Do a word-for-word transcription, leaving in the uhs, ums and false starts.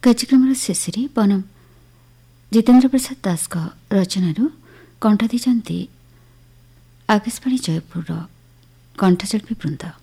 କାର୍ଯ୍ୟକ୍ରମର ଶେଷରେ ବନମ ଜିତେନ୍ଦ୍ର ପ୍ରସାଦ ଦାସଙ୍କ ରଚନାରୁ କଣ୍ଠ ଦେଇଛନ୍ତି ଆକାଶବାଣୀ ଜୟପୁରର କଣ୍ଠଶିଳ୍ପୀ ବୃନ୍ଦ।